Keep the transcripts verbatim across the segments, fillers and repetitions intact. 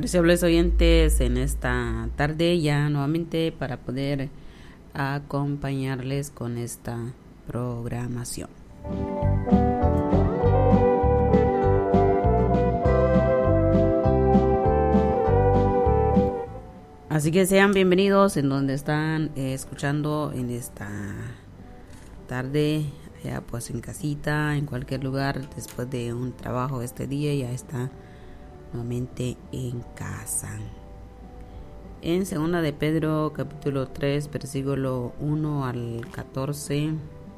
Apreciables oyentes, en esta tarde ya nuevamente para poder acompañarles con esta programación. Así que sean bienvenidos en donde están eh, escuchando en esta tarde, ya pues en casita, en cualquier lugar, después de un trabajo este día, ya está nuevamente en casa. En segunda de Pedro, capítulo tres, versículo uno al catorce.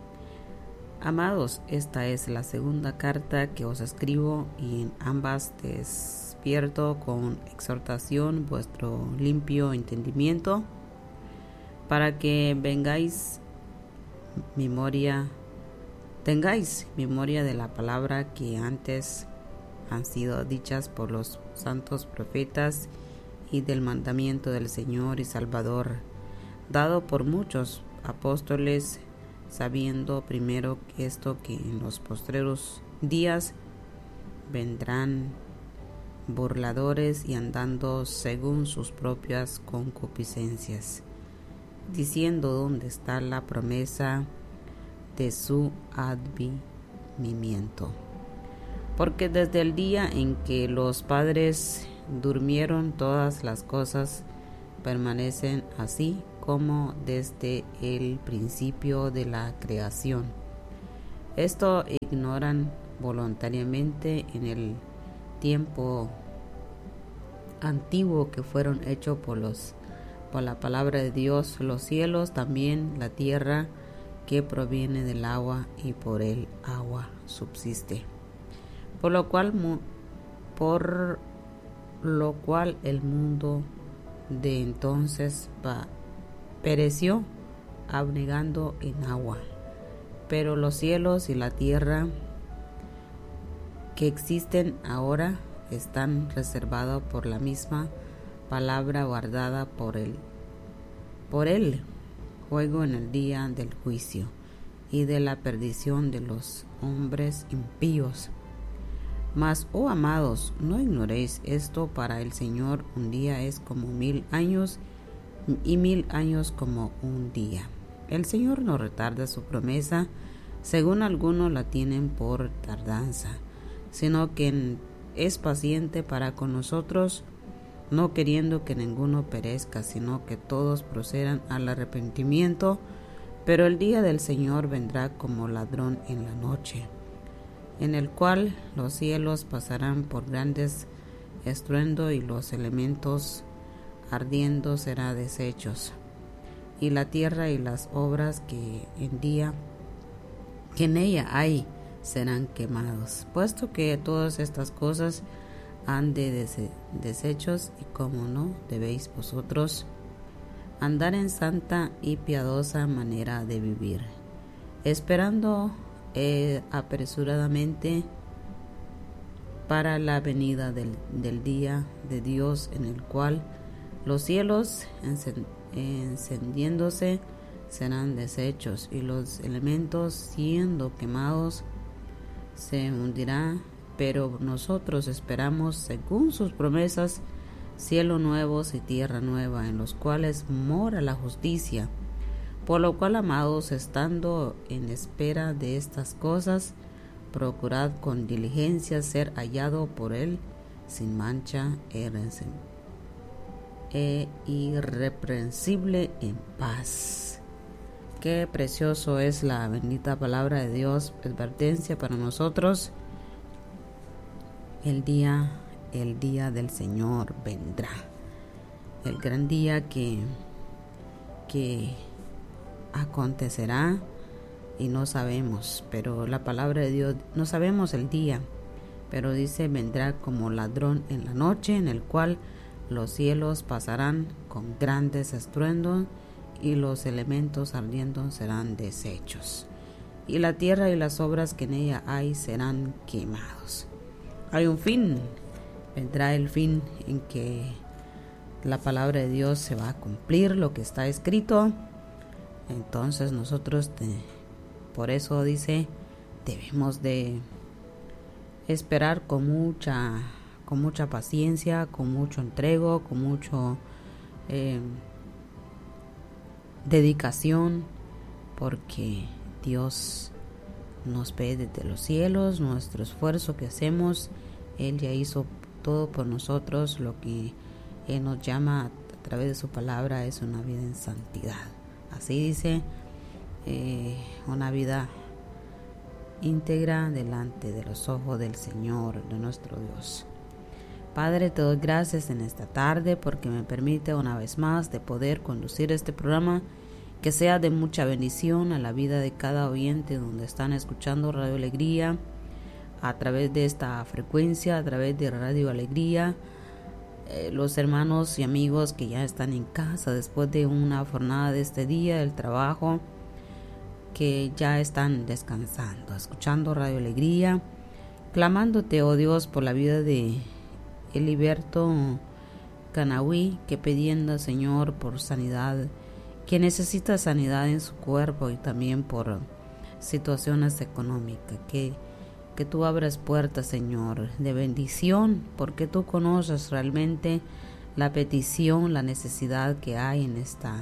Amados, esta es la segunda carta que os escribo, y en ambas despierto con exhortación vuestro limpio entendimiento, para que vengáis memoria, tengáis memoria de la palabra que antes han sido dichas por los santos profetas, y del mandamiento del Señor y Salvador, dado por muchos apóstoles, sabiendo primero que esto, que en los postreros días vendrán burladores y andando según sus propias concupiscencias, diciendo dónde está la promesa de su advenimiento. Porque desde el día en que los padres durmieron, todas las cosas permanecen así como desde el principio de la creación. Esto ignoran voluntariamente en el tiempo antiguo que fueron hechos por los por la palabra de Dios los cielos, también la tierra que proviene del agua, y por el agua subsiste. Por lo cual por lo cual el mundo de entonces va, pereció abnegando en agua, pero los cielos y la tierra que existen ahora están reservados por la misma palabra, guardada por el por el fuego en el día del juicio y de la perdición de los hombres impíos. Mas, oh amados, no ignoréis esto: para el Señor un día es como mil años, y mil años como un día. El Señor no retarda su promesa, según algunos la tienen por tardanza, sino que es paciente para con nosotros, no queriendo que ninguno perezca, sino que todos procedan al arrepentimiento. Pero el día del Señor vendrá como ladrón en la noche, en el cual los cielos pasarán por grandes estruendo, y los elementos ardiendo serán deshechos, y la tierra y las obras que en día que en ella hay serán quemados. Puesto que todas estas cosas han de des- deshechos, y como no debéis vosotros andar en santa y piadosa manera de vivir, esperando Eh, apresuradamente para la venida del, del día de Dios, en el cual los cielos encend- encendiéndose serán deshechos, y los elementos siendo quemados se hundirán. Pero nosotros esperamos, según sus promesas, cielos nuevos y tierra nueva, en los cuales mora la justicia. Por lo cual, amados, estando en espera de estas cosas, procurad con diligencia ser hallado por Él sin mancha e irreprensible en paz. Qué precioso es la bendita palabra de Dios, advertencia para nosotros. El día, el día del Señor vendrá, el gran día que, que acontecerá, y no sabemos, pero la palabra de Dios, no sabemos el día, pero dice: vendrá como ladrón en la noche, en el cual los cielos pasarán con grandes estruendos, y los elementos ardiendo serán deshechos, y la tierra y las obras que en ella hay serán quemados. Hay un fin, vendrá el fin en que la palabra de Dios se va a cumplir, lo que está escrito. Entonces nosotros, te, por eso dice, debemos de esperar con mucha con mucha paciencia, con mucho entrego, con mucho eh, dedicación, porque Dios nos ve desde los cielos, nuestro esfuerzo que hacemos, Él ya hizo todo por nosotros. Lo que Él nos llama a través de su palabra es una vida en santidad. Así dice, eh, una vida íntegra delante de los ojos del Señor, de nuestro Dios. Padre, te doy gracias en esta tarde porque me permite una vez más de poder conducir este programa, que sea de mucha bendición a la vida de cada oyente donde están escuchando Radio Alegría, a través de esta frecuencia, a través de Radio Alegría, eh, los hermanos y amigos que ya están en casa después de una jornada de este día, del trabajo, que ya están descansando, escuchando Radio Alegría, clamándote, oh Dios, por la vida de Eliberto Canahui, que pidiendo, Señor, por sanidad, que necesita sanidad en su cuerpo, y también por situaciones económicas, que, que tú abras puertas, Señor, de bendición, porque tú conoces realmente la petición, la necesidad que hay en esta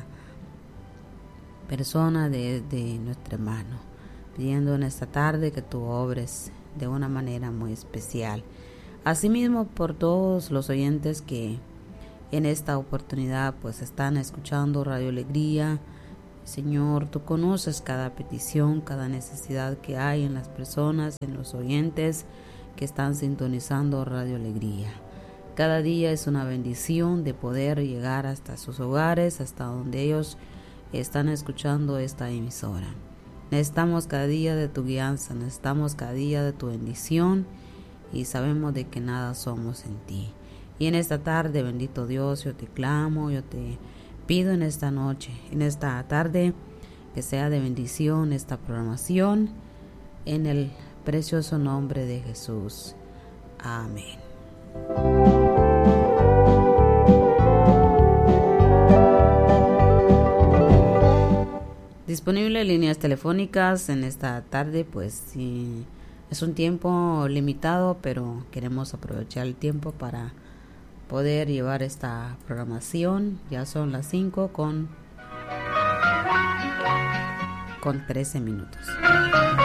persona de, de nuestro hermano, pidiendo en esta tarde que tú obres de una manera muy especial. Asimismo, por todos los oyentes que en esta oportunidad pues están escuchando Radio Alegría, Señor, tú conoces cada petición, cada necesidad que hay en las personas, en los oyentes que están sintonizando Radio Alegría. Cada día es una bendición de poder llegar hasta sus hogares, hasta donde ellos están escuchando esta emisora. Necesitamos cada día de tu guianza, necesitamos cada día de tu bendición, y sabemos de que nada somos en ti. Y en esta tarde, bendito Dios, yo te clamo, yo te pido en esta noche, en esta tarde, que sea de bendición esta programación, en el precioso nombre de Jesús. Amén. Disponible líneas telefónicas en esta tarde, pues sí, es un tiempo limitado, pero queremos aprovechar el tiempo para poder llevar esta programación. Ya son las cinco con, con trece minutos.